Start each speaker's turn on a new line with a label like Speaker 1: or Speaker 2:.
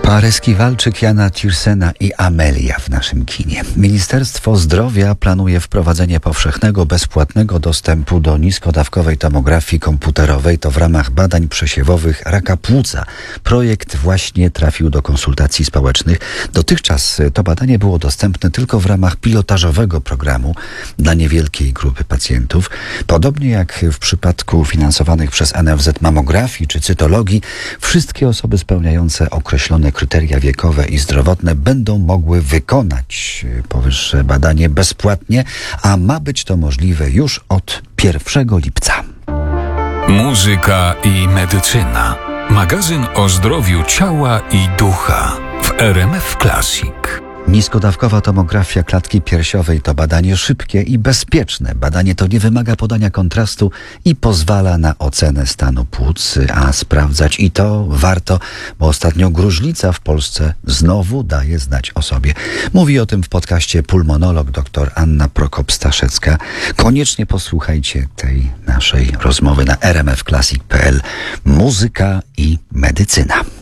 Speaker 1: Paryski walczyk Jana Tiersena i Amelia w naszym kinie. Ministerstwo Zdrowia planuje wprowadzenie powszechnego, bezpłatnego dostępu do niskodawkowej tomografii komputerowej. To w ramach badań przesiewowych raka płuca. Projekt właśnie trafił do konsultacji społecznych. Dotychczas to badanie było dostępne tylko w ramach pilotażowego programu dla niewielkiej grupy pacjentów. Podobnie jak w przypadku finansowanych przez NFZ mamografii czy cytologii, wszystkie osoby spełniające określone kryteria wiekowe i zdrowotne będą mogły wykonać powyższe badanie bezpłatnie, a ma być to możliwe już od 1 lipca.
Speaker 2: Muzyka i medycyna. Magazyn o zdrowiu ciała i ducha w RMF Classic.
Speaker 1: Niskodawkowa tomografia klatki piersiowej to badanie szybkie i bezpieczne. Badanie to nie wymaga podania kontrastu i pozwala na ocenę stanu płuc, a sprawdzać i to warto, bo ostatnio gruźlica w Polsce znowu daje znać o sobie. Mówi o tym w podcaście pulmonolog dr Anna Prokop-Staszecka. Koniecznie posłuchajcie tej naszej rozmowy na rmfclassic.pl. Muzyka i medycyna.